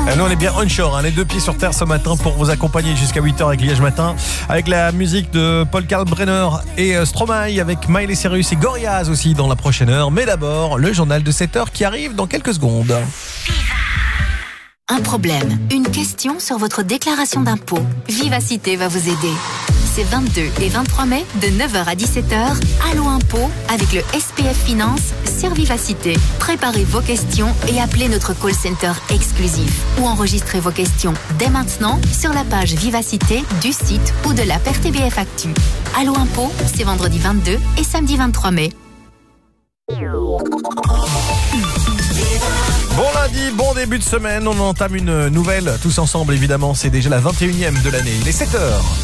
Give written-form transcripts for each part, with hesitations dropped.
Nous on est bien onshore, les deux pieds sur terre ce matin pour vous accompagner jusqu'à 8h avec Liège Matin, avec la musique de Paul Kalkbrenner et Stromae, avec Miley Cyrus et Gorillaz aussi dans la prochaine heure. Mais d'abord, le journal de 7h qui arrive dans quelques secondes. Un problème, une question sur votre déclaration d'impôt. Vivacité va vous aider. C'est 22 et 23 mai de 9h à 17h. Allô Impôt avec le SPF Finance sur Vivacité. Préparez vos questions et appelez notre call center exclusif. Ou enregistrez vos questions dès maintenant sur la page Vivacité du site ou de l'app RTBF Actu. Allô Impôt, c'est vendredi 22 et samedi 23 mai. Bon lundi, bon début de semaine, on entame une nouvelle tous ensemble évidemment, c'est déjà la 21e de l'année, il est 7h.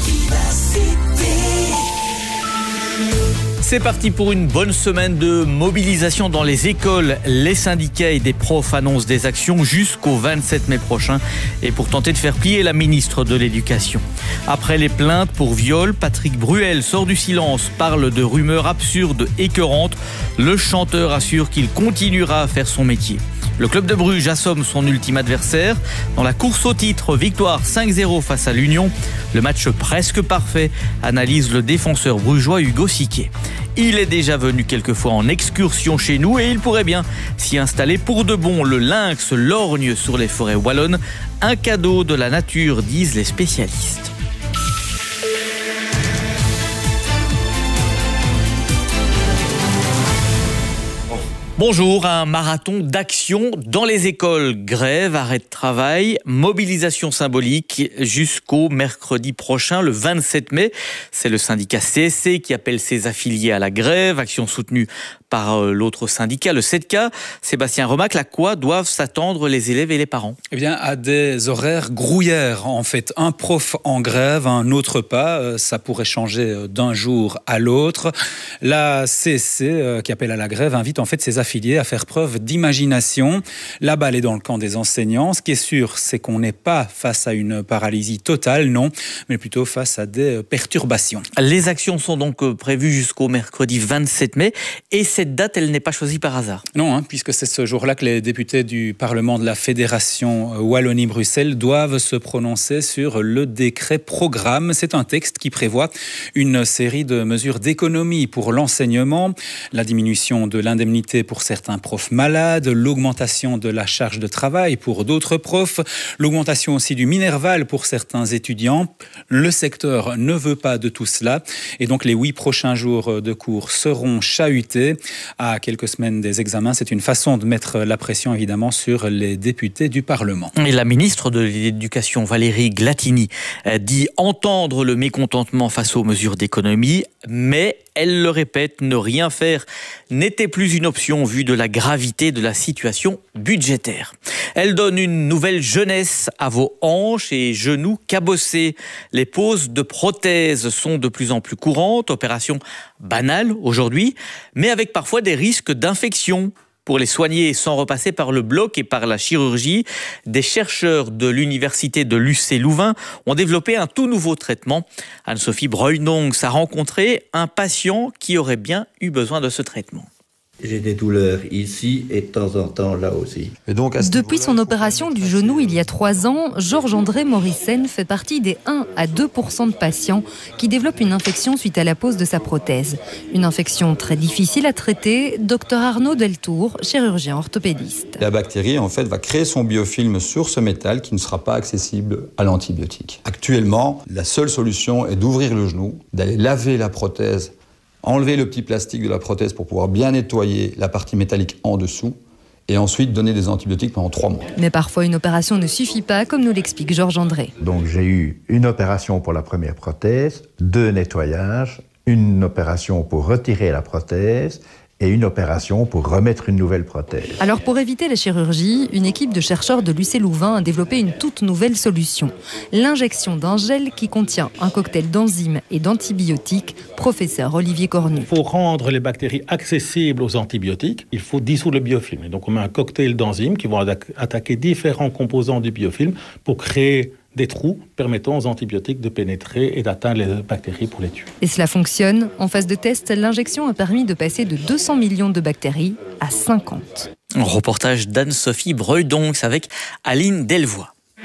C'est parti pour une bonne semaine de mobilisation dans les écoles. Les syndicats et des profs annoncent des actions jusqu'au 27 mai prochain et pour tenter de faire plier la ministre de l'Éducation. Après les plaintes pour viol, Patrick Bruel sort du silence, parle de rumeurs absurdes, écœurantes. Le chanteur assure qu'il continuera à faire son métier. Le club de Bruges assomme son ultime adversaire. Dans la course au titre, victoire 5-0 face à l'Union. Le match presque parfait, analyse le défenseur brugeois Hugo Siquet. Il est déjà venu quelques fois en excursion chez nous et il pourrait bien s'y installer pour de bon. Le lynx lorgne sur les forêts wallonnes. Un cadeau de la nature, disent les spécialistes. Bonjour, un marathon d'action dans les écoles. Grève, arrêt de travail, mobilisation symbolique jusqu'au mercredi prochain, le 27 mai. C'est le syndicat CSC qui appelle ses affiliés à la grève, action soutenue par l'autre syndicat, le 7K. Sébastien Remacle, à quoi doivent s'attendre les élèves et les parents ? Eh bien, à des horaires grouillères, en fait. Un prof en grève, un autre pas. Ça pourrait changer d'un jour à l'autre. La CSC, qui appelle à la grève, invite en fait ses affiliés à faire preuve d'imagination. La balle est dans le camp des enseignants. Ce qui est sûr, c'est qu'on n'est pas face à une paralysie totale, non, mais plutôt face à des perturbations. Les actions sont donc prévues jusqu'au mercredi 27 mai. Et cette date, elle n'est pas choisie par hasard. Non, puisque c'est ce jour-là que les députés du Parlement de la Fédération Wallonie-Bruxelles doivent se prononcer sur le décret programme. C'est un texte qui prévoit une série de mesures d'économie pour l'enseignement, la diminution de l'indemnité pour certains profs malades, l'augmentation de la charge de travail pour d'autres profs, l'augmentation aussi du minerval pour certains étudiants. Le secteur ne veut pas de tout cela et donc les 8 prochains jours de cours seront chahutés. À quelques semaines des examens, c'est une façon de mettre la pression évidemment sur les députés du Parlement. Et la ministre de l'Éducation, Valérie Glatini, dit entendre le mécontentement face aux mesures d'économie, mais elle le répète, ne rien faire n'était plus une option vu de la gravité de la situation budgétaire. Elle donne une nouvelle jeunesse à vos hanches et genoux cabossés. Les poses de prothèses sont de plus en plus courantes, opération banale aujourd'hui, mais avec parfois des risques d'infection. Pour les soigner sans repasser par le bloc et par la chirurgie, des chercheurs de l'université de l'UC-Louvain ont développé un tout nouveau traitement. Anne-Sophie Breunong a rencontré un patient qui aurait bien eu besoin de ce traitement. J'ai des douleurs ici et de temps en temps là aussi. Et donc, depuis son opération du genou il y a 3 ans, Georges-André Morissen fait partie des 1 à 2% de patients qui développent une infection suite à la pose de sa prothèse. Une infection très difficile à traiter. Dr Arnaud Deltour, chirurgien orthopédiste. La bactérie en fait va créer son biofilm sur ce métal qui ne sera pas accessible à l'antibiotique. Actuellement, la seule solution est d'ouvrir le genou, d'aller laver la prothèse, enlever le petit plastique de la prothèse pour pouvoir bien nettoyer la partie métallique en dessous et ensuite donner des antibiotiques pendant 3 mois. Mais parfois une opération ne suffit pas, comme nous l'explique Georges-André. Donc j'ai eu une opération pour la première prothèse, 2 nettoyages, une opération pour retirer la prothèse et une opération pour remettre une nouvelle prothèse. Alors pour éviter la chirurgie, une équipe de chercheurs de l'UC-Louvain a développé une toute nouvelle solution. L'injection d'un gel qui contient un cocktail d'enzymes et d'antibiotiques, professeur Olivier Cornu. Pour rendre les bactéries accessibles aux antibiotiques, il faut dissoudre le biofilm. Et donc on met un cocktail d'enzymes qui vont attaquer différents composants du biofilm pour créer des trous permettant aux antibiotiques de pénétrer et d'atteindre les bactéries pour les tuer. Et cela fonctionne. En phase de test, l'injection a permis de passer de 200 millions de bactéries à 50. Un reportage d'Anne-Sophie Breudonx avec Aline Delvoye.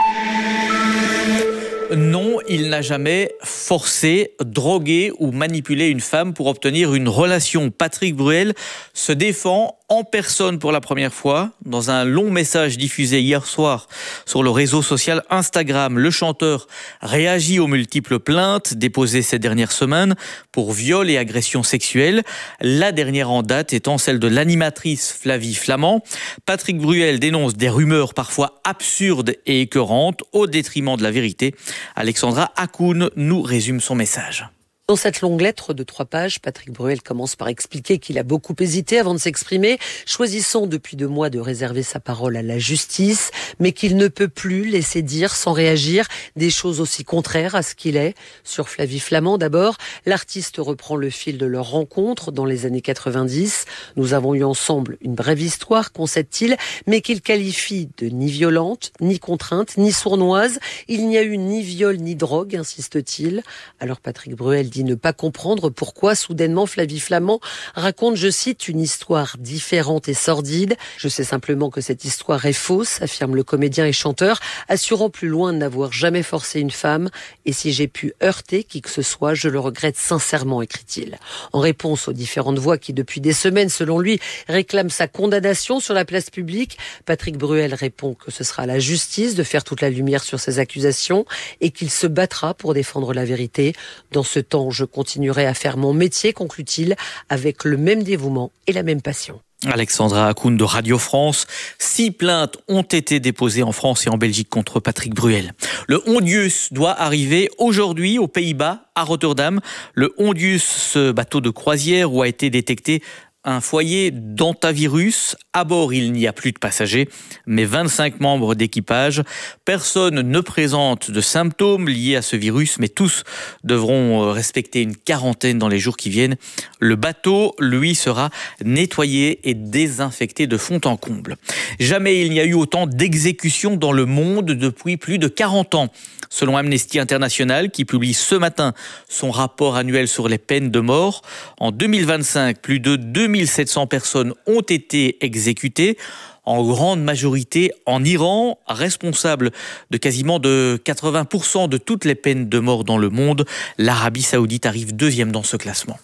Non, il n'a jamais forcé, drogué ou manipulé une femme pour obtenir une relation. Patrick Bruel se défend en personne pour la première fois. Dans un long message diffusé hier soir sur le réseau social Instagram, le chanteur réagit aux multiples plaintes déposées ces dernières semaines pour viol et agression sexuelle. La dernière en date étant celle de l'animatrice Flavie Flament. Patrick Bruel dénonce des rumeurs parfois absurdes et écœurantes au détriment de la vérité. Alexandra Hakoun nous résume son message. Dans cette longue lettre de 3 pages, Patrick Bruel commence par expliquer qu'il a beaucoup hésité avant de s'exprimer, choisissant depuis 2 mois de réserver sa parole à la justice, mais qu'il ne peut plus laisser dire sans réagir des choses aussi contraires à ce qu'il est. Sur Flavie Flament d'abord, l'artiste reprend le fil de leur rencontre dans les années 90. Nous avons eu ensemble une brève histoire, concède-t-il, mais qu'il qualifie de ni violente, ni contrainte, ni sournoise. Il n'y a eu ni viol ni drogue, insiste-t-il. Alors Patrick Bruel dit ne pas comprendre pourquoi soudainement Flavie Flament raconte, je cite, une histoire différente et sordide. Je sais simplement que cette histoire est fausse, affirme le comédien et chanteur, assurant plus loin de n'avoir jamais forcé une femme. Et si j'ai pu heurter qui que ce soit, je le regrette sincèrement, écrit-il. En réponse aux différentes voix qui depuis des semaines, selon lui, réclament sa condamnation sur la place publique, Patrick Bruel répond que ce sera à la justice de faire toute la lumière sur ces accusations et qu'il se battra pour défendre la vérité. Dans ce temps, je continuerai à faire mon métier, conclut-il, avec le même dévouement et la même passion. Alexandra Hakoun de Radio France. 6 plaintes ont été déposées en France et en Belgique contre Patrick Bruel. Le Hondius doit arriver aujourd'hui aux Pays-Bas, à Rotterdam. Le Hondius, ce bateau de croisière où a été détecté un foyer d'hantavirus. À bord, il n'y a plus de passagers, mais 25 membres d'équipage. Personne ne présente de symptômes liés à ce virus, mais tous devront respecter une quarantaine dans les jours qui viennent. Le bateau, lui, sera nettoyé et désinfecté de fond en comble. Jamais il n'y a eu autant d'exécutions dans le monde depuis plus de 40 ans. Selon Amnesty International, qui publie ce matin son rapport annuel sur les peines de mort, en 2025, plus de 2700 personnes ont été exécutées, en grande majorité en Iran, responsable de quasiment de 80% de toutes les peines de mort dans le monde. L'Arabie Saoudite arrive 2e dans ce classement.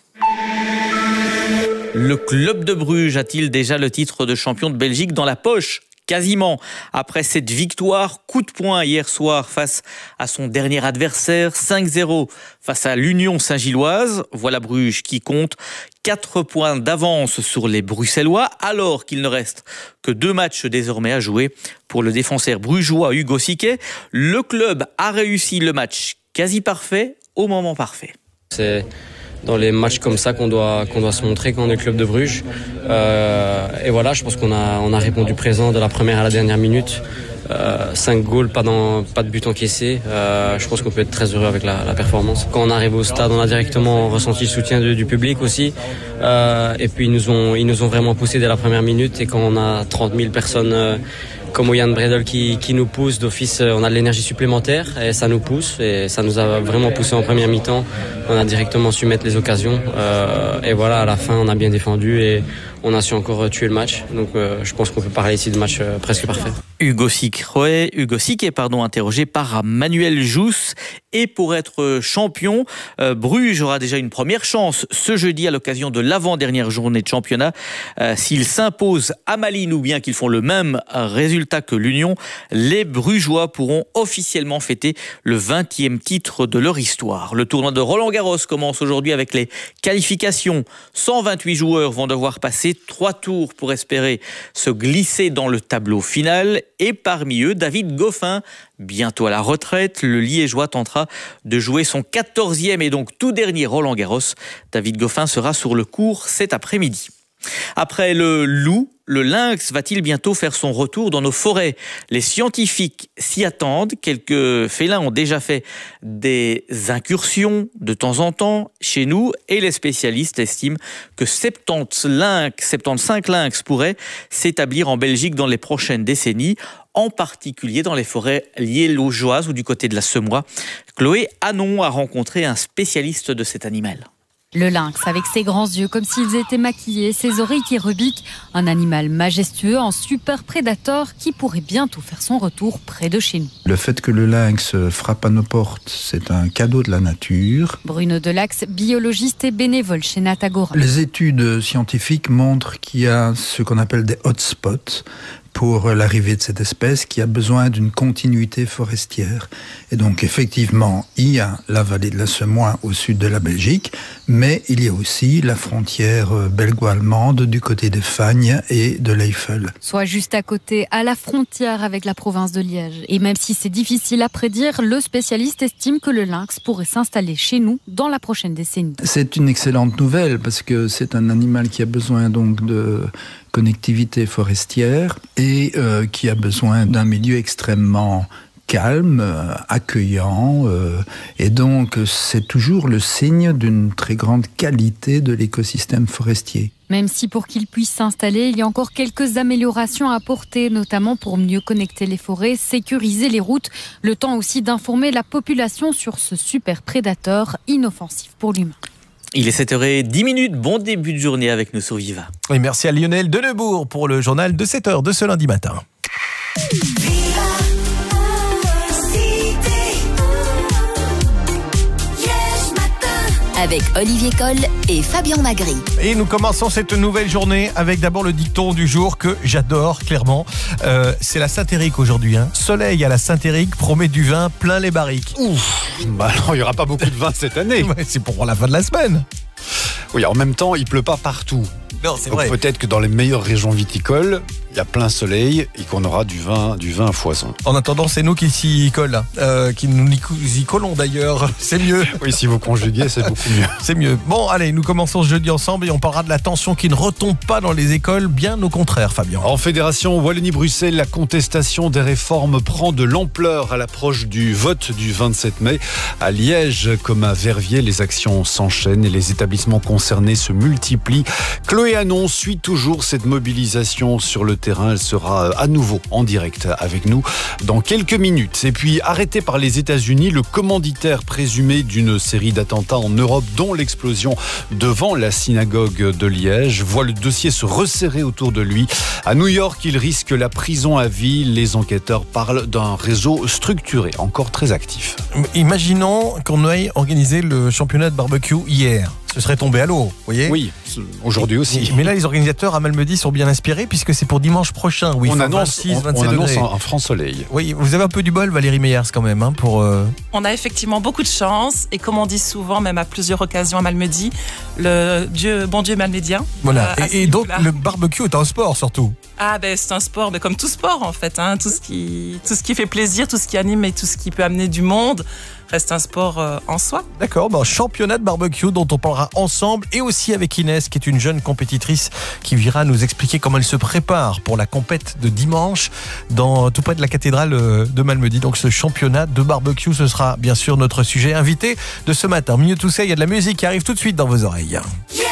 Le club de Bruges a-t-il déjà le titre de champion de Belgique dans la poche ? Quasiment. Après cette victoire, coup de poing hier soir face à son dernier adversaire, 5-0 face à l'Union Saint-Gilloise. Voilà Bruges qui compte 4 points d'avance sur les Bruxellois, alors qu'il ne reste que 2 matchs désormais à jouer pour le défenseur brugeois Hugo Siquet. Le club a réussi le match quasi parfait au moment parfait. C'est dans les matchs comme ça qu'on doit se montrer quand on est le club de Bruges. Et voilà, je pense qu'on a répondu présent de la première à la dernière minute. 5 goals, pas de but encaissé. Je pense qu'on peut être très heureux avec la performance. Quand on arrive au stade, on a directement ressenti le soutien du public aussi. Et puis ils nous ont vraiment poussé dès la première minute. Et quand on a 30 000 personnes comme Jan Bredel qui nous pousse d'office, on a de l'énergie supplémentaire et ça nous pousse. Et ça nous a vraiment poussé en première mi-temps. On a directement su mettre les occasions. Et voilà, à la fin, on a bien défendu et on a su encore tuer le match. Donc je pense qu'on peut parler ici de match presque parfait. Hugo Siquet, interrogé par Manuel Jousse. Et pour être champion, Bruges aura déjà une première chance ce jeudi à l'occasion de l'avant-dernière journée de championnat. S'ils s'imposent à Malines ou bien qu'ils font le même résultat que l'Union, les Brugeois pourront officiellement fêter le 20e titre de leur histoire. Le tournoi de Roland-Garros commence aujourd'hui avec les qualifications. 128 joueurs vont devoir passer 3 tours pour espérer se glisser dans le tableau final. Et parmi eux, David Goffin, bientôt à la retraite, le Liégeois tentera de jouer son 14e et donc tout dernier Roland-Garros. David Goffin sera sur le court cet après-midi. Après le loup, le lynx va-t-il bientôt faire son retour dans nos forêts ? Les scientifiques s'y attendent. Quelques félins ont déjà fait des incursions de temps en temps chez nous et les spécialistes estiment que 75 lynx pourraient s'établir en Belgique dans les prochaines décennies, en particulier dans les forêts liégeoises ou du côté de la Semois. Chloé Hanon a rencontré un spécialiste de cet animal. Le lynx, avec ses grands yeux comme s'ils étaient maquillés, ses oreilles qui rebiquent, un animal majestueux, un super prédateur qui pourrait bientôt faire son retour près de chez nous. Le fait que le lynx frappe à nos portes, c'est un cadeau de la nature. Bruno Delax, biologiste et bénévole chez Natagora. Les études scientifiques montrent qu'il y a ce qu'on appelle des hotspots pour l'arrivée de cette espèce qui a besoin d'une continuité forestière. Et donc effectivement, il y a la vallée de la Semois au sud de la Belgique, mais il y a aussi la frontière belgo-allemande du côté des Fagnes et de l'Eifel. Soit juste à côté, à la frontière avec la province de Liège. Et même si c'est difficile à prédire, le spécialiste estime que le lynx pourrait s'installer chez nous dans la prochaine décennie. C'est une excellente nouvelle parce que c'est un animal qui a besoin donc de connectivité forestière et qui a besoin d'un milieu extrêmement calme, accueillant, et donc c'est toujours le signe d'une très grande qualité de l'écosystème forestier. Même si pour qu'il puisse s'installer, il y a encore quelques améliorations à apporter, notamment pour mieux connecter les forêts, sécuriser les routes, le temps aussi d'informer la population sur ce super prédateur inoffensif pour l'humain. Il est 7h10, bon début de journée avec nous sur Viva. Et merci à Lionel Denebourg pour le journal de 7h de ce lundi matin. Avec Olivier Coll et Fabien Magri. Et nous commençons cette nouvelle journée avec d'abord le dicton du jour que j'adore clairement. C'est la Saint-Éric aujourd'hui. Soleil à la Saint-Éric promet du vin plein les barriques. Ouf. Bah non, il n'y aura pas beaucoup de vin cette année. Ouais, c'est pour la fin de la semaine. Oui, en même temps, il pleut pas partout. Non, c'est donc vrai. Peut-être que dans les meilleures régions viticoles, il y a plein soleil et qu'on aura du vin à foison. En attendant, c'est nous qui s'y collent, qui nous y collons d'ailleurs. C'est mieux. Oui, si vous conjuguez, c'est beaucoup mieux. C'est mieux. Bon, allez, nous commençons ce jeudi ensemble et on parlera de la tension qui ne retombe pas dans les écoles, bien au contraire, Fabien. En Fédération Wallonie-Bruxelles, la contestation des réformes prend de l'ampleur à l'approche du vote du 27 mai. À Liège, comme à Verviers, les actions s'enchaînent et les établissements concernés se multiplient. Chloé Anon suit toujours cette mobilisation sur le terrain. Elle sera à nouveau en direct avec nous dans quelques minutes. Et puis, arrêté par les États-Unis, le commanditaire présumé d'une série d'attentats en Europe, dont l'explosion devant la synagogue de Liège, voit le dossier se resserrer autour de lui. À New York, il risque la prison à vie. Les enquêteurs parlent d'un réseau structuré, encore très actif. Imaginons qu'on ait organisé le championnat de barbecue hier. Ce serait tombé à l'eau, vous voyez ? Oui, aujourd'hui aussi. Mais là, les organisateurs à Malmedy sont bien inspirés puisque c'est pour dimanche prochain. Oui, on annonce 27 degrés. Un franc soleil. Oui, vous avez un peu du bol, Valérie Meyers, quand même. Pour. On a effectivement beaucoup de chance et comme on dit souvent, même à plusieurs occasions à Malmedy, bon Dieu malmédien. Voilà. Et donc, le barbecue est un sport surtout. Ah ben c'est un sport, comme tout sport en fait. Tout ce qui fait plaisir, tout ce qui anime et tout ce qui peut amener du monde reste un sport en soi. D'accord, championnat de barbecue dont on parlera ensemble et aussi avec Inès qui est une jeune compétitrice qui viendra nous expliquer comment elle se prépare pour la compète de dimanche tout près de la cathédrale de Malmedy. Donc ce championnat de barbecue, ce sera bien sûr notre sujet invité de ce matin. Au milieu de tout ça, il y a de la musique qui arrive tout de suite dans vos oreilles. Yeah.